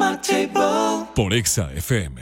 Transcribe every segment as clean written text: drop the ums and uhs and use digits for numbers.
Informa Table. Por Exa FM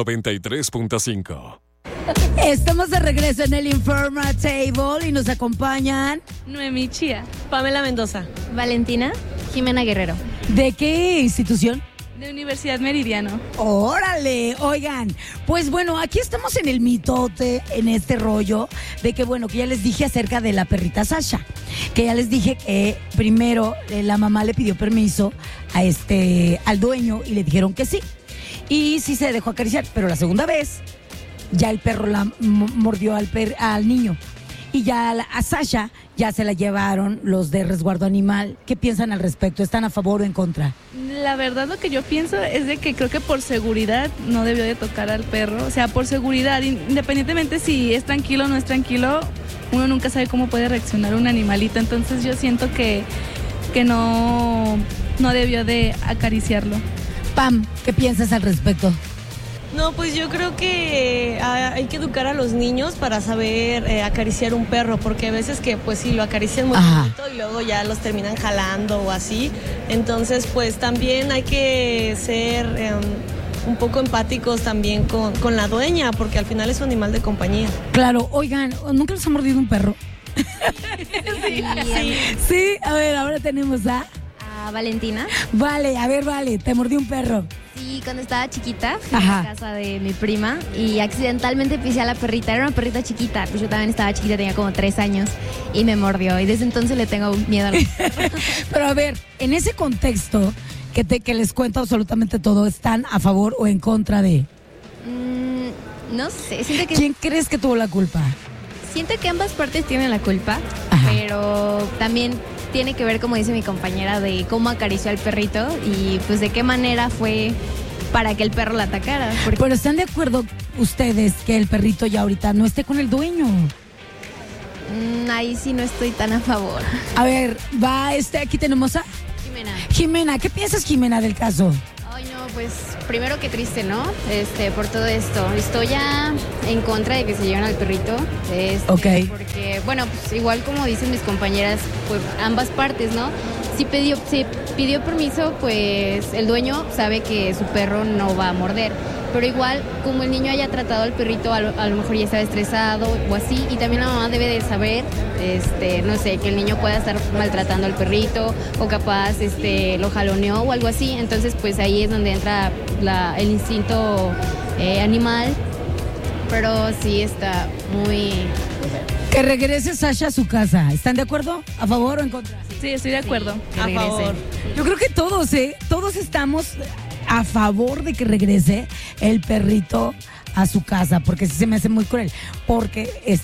93.5. Estamos de regreso en el Informa Table y nos acompañan Noemí Chía, Pamela Mendoza, Valentina, Jimena Guerrero. ¿De qué institución? de Universidad Meridiano. ¡Órale! Oigan, pues bueno, aquí estamos en el mitote, en este rollo de que, bueno, que ya les dije acerca de la perrita Sasha, que ya les dije que primero la mamá le pidió permiso al dueño y le dijeron que sí. Y sí se dejó acariciar, pero la segunda vez ya el perro la mordió al niño. Y ya a Sasha ya se la llevaron los de resguardo animal. ¿Qué piensan al respecto? ¿Están a favor o en contra? La verdad, lo que yo pienso es de que creo que por seguridad no debió de tocar al perro. O sea, por seguridad, independientemente si es tranquilo o no es tranquilo, uno nunca sabe cómo puede reaccionar un animalito. Entonces yo siento que no debió de acariciarlo. Pam, ¿qué piensas al respecto? No, pues yo creo que hay que educar a los niños para saber acariciar un perro, porque a veces que pues sí lo acarician muy bonito y luego ya los terminan jalando o así. Entonces pues también hay que ser un poco empáticos también con la dueña, porque al final es un animal de compañía. Claro, oigan, ¿nunca les ha mordido un perro? Sí, a ver, ahora tenemos a Valentina. Vale, a ver, Vale, te mordió un perro. Sí, cuando estaba chiquita, fui a la casa de mi prima y accidentalmente pisé a la perrita. Era una perrita chiquita, pues yo también estaba chiquita, tenía como 3 años y me mordió. Y desde entonces le tengo miedo a los perros. Pero a ver, en ese contexto que les cuento absolutamente todo, ¿están a favor o en contra de? No sé, siento que... ¿Quién crees que tuvo la culpa? Siento que ambas partes tienen la culpa, Ajá. pero también tiene que ver, como dice mi compañera, de cómo acarició al perrito y pues de qué manera fue para que el perro la atacara. Porque... Pero ¿están de acuerdo ustedes que el perrito ya ahorita no esté con el dueño? Ahí sí no estoy tan a favor. A ver, aquí tenemos a Jimena. ¿Qué piensas, Jimena, del caso? Ay, no, pues primero que triste, ¿no? Por todo esto. Estoy ya en contra de que se lleven al perrito. Ok. Porque, bueno, pues igual como dicen mis compañeras, pues ambas partes, ¿no? Si pidió permiso, pues el dueño sabe que su perro no va a morder. Pero igual, como el niño haya tratado al perrito, a lo mejor ya estaba estresado o así, y también la mamá debe de saber, no sé, que el niño pueda estar maltratando al perrito, o capaz lo jaloneó o algo así. Entonces, pues ahí es donde entra el instinto animal, pero sí está muy... Que regrese Sasha a su casa. ¿Están de acuerdo? ¿A favor o en contra? Sí, estoy de acuerdo. A favor. Yo creo que todos estamos a favor de que regrese el perrito a su casa, porque sí se me hace muy cruel, porque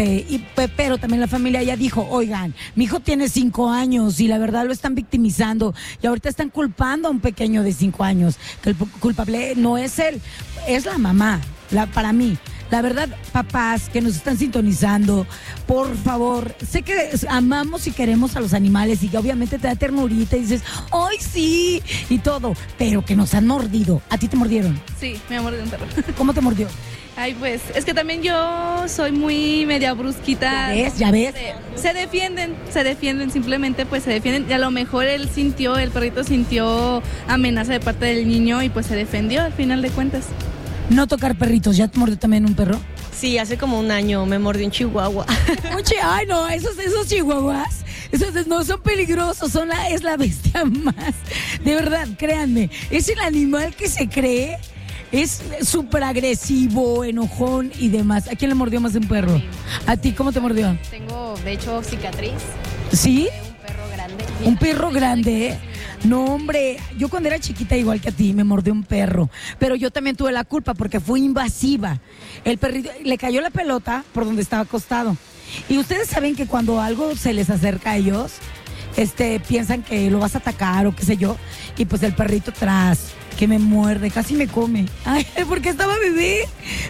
pero también la familia ya dijo, oigan, mi hijo tiene 5 años y la verdad lo están victimizando y ahorita están culpando a un pequeño de 5 años, que el culpable no es él, es la mamá, para mí. La verdad, papás que nos están sintonizando, por favor, sé que amamos y queremos a los animales y que obviamente te da ternurita y dices, ¡ay, sí! Y todo, pero que nos han mordido. ¿A ti te mordieron? Sí, me mordió un perro. ¿Cómo te mordió? Ay, pues, es que también yo soy muy media brusquita. ¿Ya ves? Se defienden, simplemente pues se defienden. Y a lo mejor el perrito sintió amenaza de parte del niño y pues se defendió al final de cuentas. No tocar perritos. ¿Ya te mordió también un perro? Sí, hace como un año me mordió un chihuahua. Ay, no, esos chihuahuas, esos no son peligrosos, es la bestia más. De verdad, créanme, es el animal que se cree, es súper agresivo, enojón y demás. ¿A quién le mordió más de un perro? ¿A ti cómo te mordió? Tengo, de hecho, cicatriz. ¿Sí? Un perro grande. Un perro grande. No, hombre, yo cuando era chiquita, igual que a ti, me mordió un perro. Pero yo también tuve la culpa porque fue invasiva. El perrito, le cayó la pelota por donde estaba acostado. Y ustedes saben que cuando algo se les acerca a ellos, piensan que lo vas a atacar o qué sé yo. Y pues el perrito que me muerde, casi me come. Ay, porque estaba bebé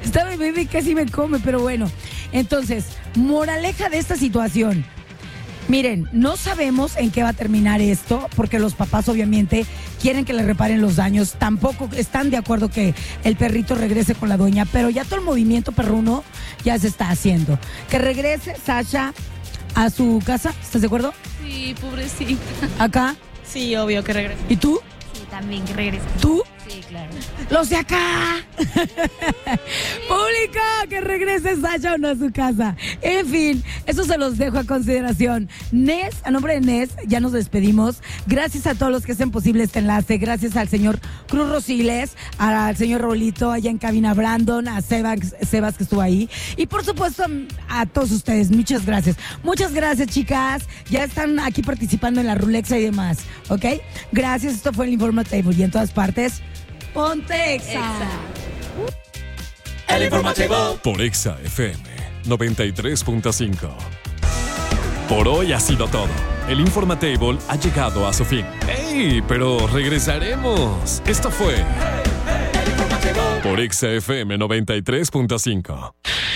y casi me come. Pero bueno, entonces, moraleja de esta situación. Miren, no sabemos en qué va a terminar esto, porque los papás obviamente quieren que le reparen los daños, tampoco están de acuerdo que el perrito regrese con la dueña, pero ya todo el movimiento perruno ya se está haciendo. Que regrese Sasha a su casa, ¿estás de acuerdo? Sí, pobrecita. ¿Acá? Sí, obvio que regrese. ¿Y tú? Sí, también que regrese. ¿Tú? Sí, claro. claro. ¡Los de acá! ¡Público! ¡Que regrese Sasha o no a su casa! En fin, eso se los dejo a consideración. Nes, a nombre de Nes, ya nos despedimos. Gracias a todos los que hacen posible este enlace. Gracias al señor Cruz Rosiles, al señor Rolito allá en cabina, Brandon, a Sebas que estuvo ahí. Y por supuesto a todos ustedes. Muchas gracias. Muchas gracias, chicas. Ya están aquí participando en la Rulexa y demás. ¿Ok? Gracias. Esto fue el Informatable. Y en todas partes, ponte Exa. El Informatable por Exa FM 93.5. Por hoy ha sido todo. El Informatable ha llegado a su fin. ¡Ey! Pero regresaremos. Esto fue El Informatable por Exa FM 93.5.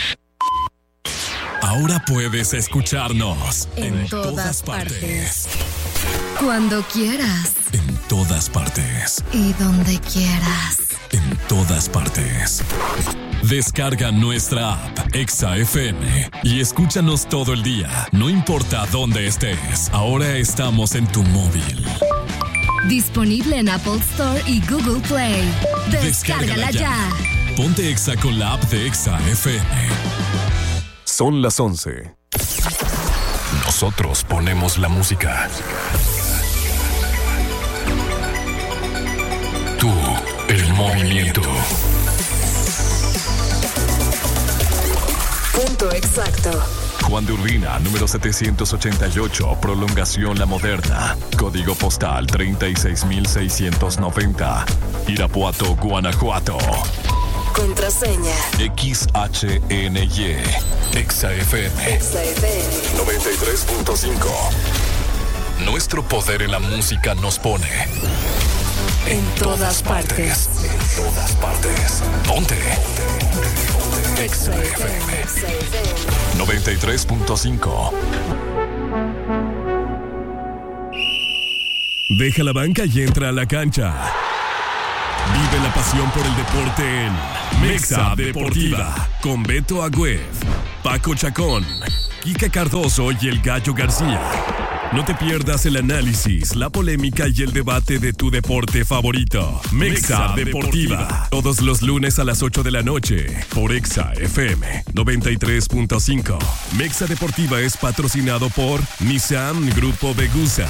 Ahora puedes escucharnos en todas partes. Cuando quieras. En todas partes. Y donde quieras. En todas partes. Descarga nuestra app Exa FM y escúchanos todo el día, no importa dónde estés. Ahora estamos en tu móvil. Disponible en Apple Store y Google Play. Descárgala ya. Ponte Exa con la app de Exa FM. Son las 11. Nosotros ponemos la música. Tú, el movimiento. Punto exacto. Juan de Urbina, número 788, prolongación La Moderna. Código postal 36690. Irapuato, Guanajuato. Contraseña. XHNY. Exa FM. Exa FM. 93.5. Nuestro poder en la música nos pone en todas partes. En todas partes. Ponte. Exa FM 93.5. Deja la banca y entra a la cancha. Vive la pasión por el deporte en Mexa Deportiva con Beto Agüed, Paco Chacón, Kika Cardoso y el Gallo García. No te pierdas el análisis, la polémica y el debate de tu deporte favorito. Mexa Deportiva. Todos los lunes a las 8 de la noche por Exa FM 93.5. Mexa Deportiva es patrocinado por Nissan Grupo Vegusa.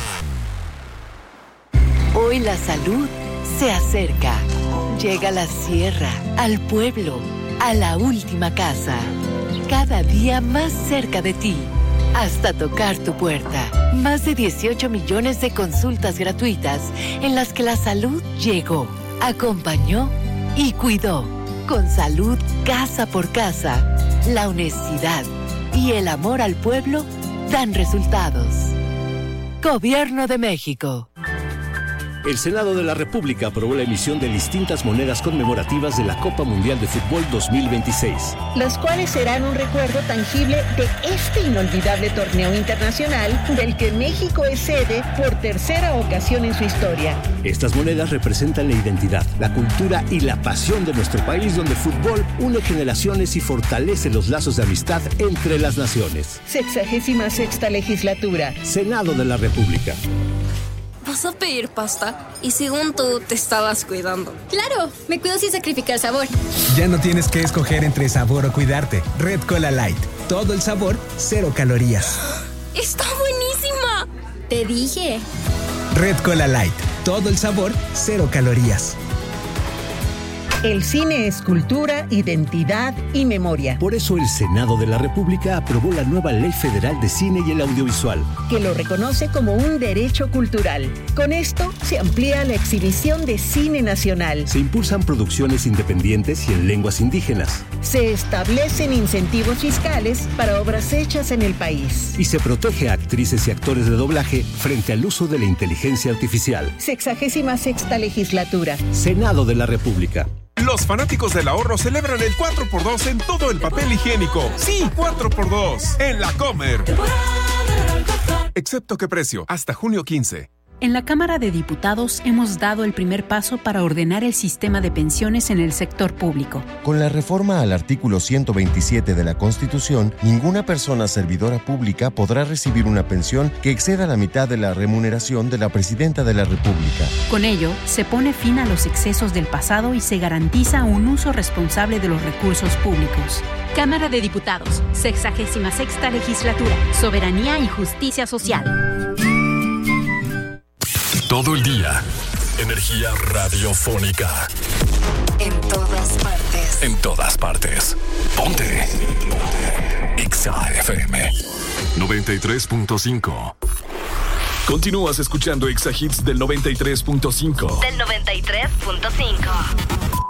Hoy la salud se acerca. Llega a la sierra, al pueblo, a la última casa. Cada día más cerca de ti. Hasta tocar tu puerta. Más de 18 millones de consultas gratuitas en las que la salud llegó, acompañó y cuidó. Con salud casa por casa, la honestidad y el amor al pueblo dan resultados. Gobierno de México. El Senado de la República aprobó la emisión de distintas monedas conmemorativas de la Copa Mundial de Fútbol 2026. Las cuales serán un recuerdo tangible de este inolvidable torneo internacional del que México es sede por tercera ocasión en su historia. Estas monedas representan la identidad, la cultura y la pasión de nuestro país, donde el fútbol une generaciones y fortalece los lazos de amistad entre las naciones. 66ª legislatura. Senado de la República. ¿Vas a pedir pasta? Y según tú, te estabas cuidando. ¡Claro! Me cuido sin sacrificar sabor. Ya no tienes que escoger entre sabor o cuidarte. Red Cola Light. Todo el sabor, 0 calorías. ¡Está buenísima! Te dije. Red Cola Light. Todo el sabor, 0 calorías. El cine es cultura, identidad y memoria. Por eso el Senado de la República aprobó la nueva Ley Federal de Cine y el Audiovisual, que lo reconoce como un derecho cultural. Con esto se amplía la exhibición de cine nacional. Se impulsan producciones independientes y en lenguas indígenas. Se establecen incentivos fiscales para obras hechas en el país. Y se protege a actrices y actores de doblaje frente al uso de la inteligencia artificial. 66ª legislatura. Senado de la República. Los fanáticos del ahorro celebran el 4x2 en todo el papel higiénico. Sí, 4x2 en La Comer. Excepto qué precio, hasta junio 15. En la Cámara de Diputados hemos dado el primer paso para ordenar el sistema de pensiones en el sector público. Con la reforma al artículo 127 de la Constitución, ninguna persona servidora pública podrá recibir una pensión que exceda la mitad de la remuneración de la Presidenta de la República. Con ello, se pone fin a los excesos del pasado y se garantiza un uso responsable de los recursos públicos. Cámara de Diputados, 66ª Legislatura, Soberanía y Justicia Social. Todo el día, energía radiofónica. En todas partes. En todas partes. Ponte. Exa FM 93.5. Continúas escuchando Exa Hits del 93.5. Del 93.5.